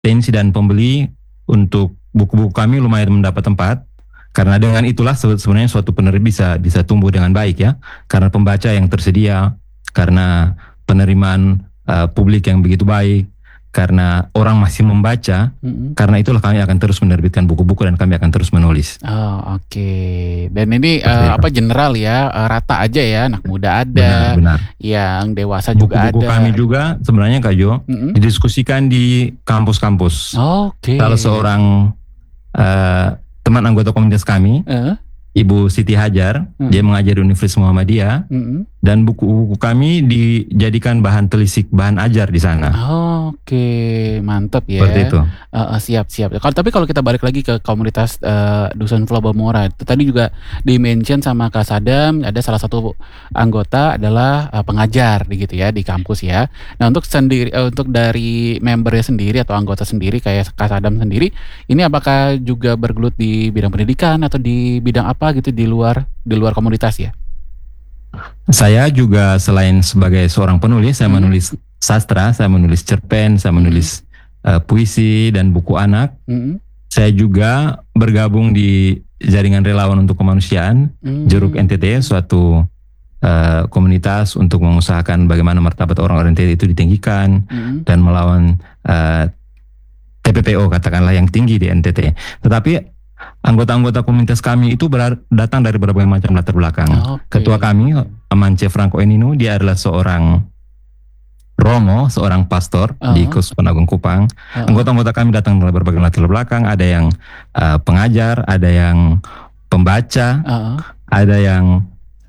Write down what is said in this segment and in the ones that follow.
tensi dan pembeli untuk buku-buku kami lumayan mendapat tempat. Karena dengan itulah sebenarnya suatu penerbit bisa tumbuh dengan baik ya. Karena pembaca yang tersedia, karena penerimaan publik yang begitu baik, karena orang masih membaca, karena itulah kami akan terus menerbitkan buku-buku dan kami akan terus menulis. Oh, oke. Dan ini general ya, rata aja ya, anak muda ada, benar. yang dewasa juga ada. Buku-buku kami juga sebenarnya Kak Jo, didiskusikan di kampus-kampus. Oke. Salah seorang teman anggota komunitas kami, Ibu Siti Hajar, dia mengajar di Universitas Muhammadiyah, dan buku-buku kami dijadikan bahan telisik, bahan ajar di sana. Oke, mantap ya. Seperti itu. Siap. Tapi kalau kita balik lagi ke komunitas Dusun Pulau Bamora, itu tadi juga di-mention sama Kak Sadam, ada salah satu anggota adalah pengajar gitu ya di kampus ya. Nah untuk dari membernya sendiri atau anggota sendiri kayak Kak Sadam sendiri, ini apakah juga bergelut di bidang pendidikan atau di bidang apa gitu di luar komunitas ya? Saya juga selain sebagai seorang penulis, saya menulis sastra, saya menulis cerpen, saya menulis puisi dan buku anak. Saya juga bergabung di Jaringan Relawan untuk Kemanusiaan, Jeruk NTT, suatu komunitas untuk mengusahakan bagaimana martabat orang-orang NTT itu ditinggikan dan melawan TPPO katakanlah yang tinggi di NTT. Tetapi anggota-anggota komunitas kami itu datang dari berbagai macam latar belakang. Ketua kami, Amance Franco Enino, dia adalah seorang Romo, seorang pastor di Keuskupan Agung Kupang. Anggota-anggota kami datang dari berbagai latar belakang. Ada yang pengajar, ada yang pembaca, ada yang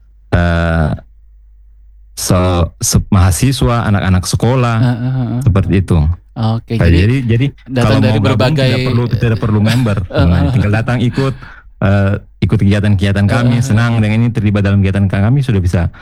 mahasiswa, anak-anak sekolah, seperti itu. Oke, jadi datang kalau dari mau berbagai gabung, tidak perlu member, tinggal datang ikut kegiatan-kegiatan kami, senang dengan ini, terlibat dalam kegiatan kami, sudah bisa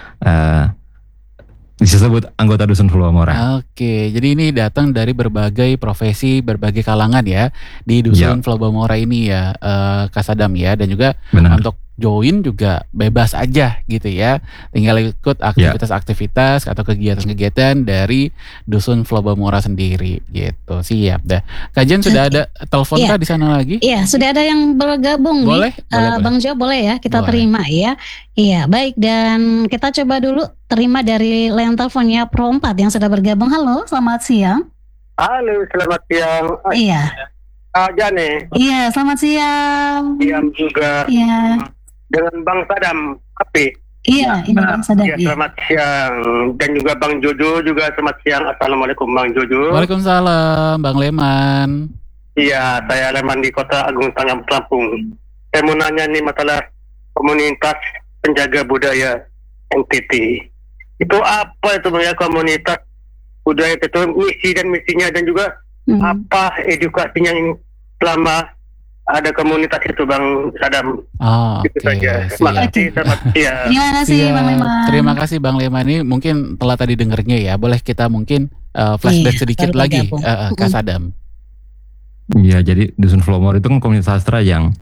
disebut anggota Dusun Pulau Bamora. Oke, jadi ini datang dari berbagai profesi, berbagai kalangan ya di Dusun Pulau Bamora ini ya, Kak Sadam ya, dan juga untuk join juga bebas aja gitu ya, tinggal ikut aktivitas-aktivitas atau kegiatan-kegiatan dari Dusun Pulau Bamora sendiri gitu. Siap dah. Kajian sudah ada telepon kah di sana lagi? Iya, sudah ada yang bergabung boleh, nih. Boleh. Bang Jo boleh ya kita terima ya. Iya, baik, dan kita coba dulu terima dari line teleponnya Pro 4 yang sudah bergabung. Halo, selamat siang. Halo, selamat siang. Iya. Jane. Iya, selamat siang. Siang juga. Iya. Dengan Bang Sadam, Api. Iya, ini Bang Sadam. Ya, selamat siang. Dan juga Bang Jojo juga selamat siang. Assalamualaikum Bang Jojo. Waalaikumsalam, Bang Leman. Iya, saya Leman di Kota Agung Tanjung Lampung. Saya mau nanya nih masalah komunitas penjaga budaya NTT. Itu apa itu ya komunitas budaya itu, misi dan misinya, dan juga apa edukasinya ini selama ada komunitas itu Bang Sadam. Itu saja. Terima kasih, selamat siang. Terima kasih Bang Leman. Terima kasih Bang Leman. Ini mungkin telah tadi dengernya ya. Boleh kita mungkin flashback sedikit lagi Kak Sadam. Iya, jadi Dusun Pulau Bamora itu kan komunitas sastra yang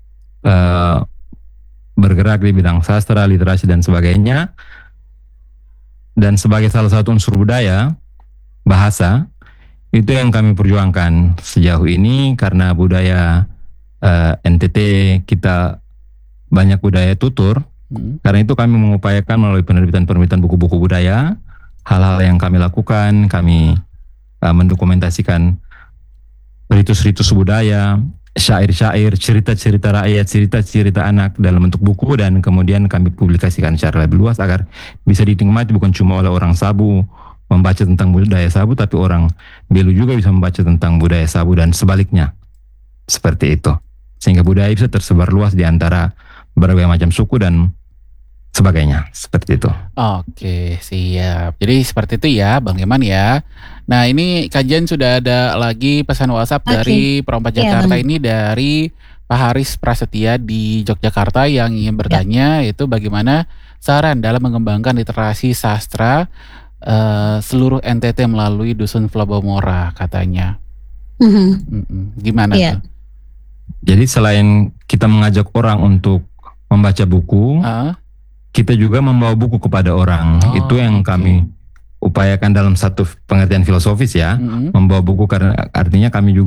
bergerak di bidang sastra, literasi dan sebagainya. Dan sebagai salah satu unsur budaya, bahasa, itu yang kami perjuangkan sejauh ini, karena budaya NTT kita banyak budaya tutur. Karena itu kami mengupayakan melalui penerbitan buku-buku budaya, hal-hal yang kami lakukan, kami mendokumentasikan ritus-ritus budaya, syair-syair, cerita-cerita rakyat, cerita-cerita anak dalam bentuk buku, dan kemudian kami publikasikan secara lebih luas agar bisa dinikmati bukan cuma oleh orang Sabu membaca tentang budaya Sabu, tapi orang Belu juga bisa membaca tentang budaya Sabu dan sebaliknya. Seperti itu. Sehingga budaya bisa tersebar luas di antara berbagai macam suku dan sebagainya. Seperti itu. Oke, siap. Jadi seperti itu ya Bang Leman ya. Nah, ini kajian sudah ada lagi pesan WhatsApp dari Perompak Jakarta ini dari Pak Haris Prasetya di Yogyakarta yang ingin bertanya itu bagaimana saran dalam mengembangkan literasi sastra seluruh NTT melalui Dusun Pulau Bamora katanya. Gimana tuh? Jadi selain kita mengajak orang untuk membaca buku, kita juga membawa buku kepada orang. Itu yang kami upayakan dalam satu pengertian filosofis ya, Mm-mm. membawa buku karena artinya kami juga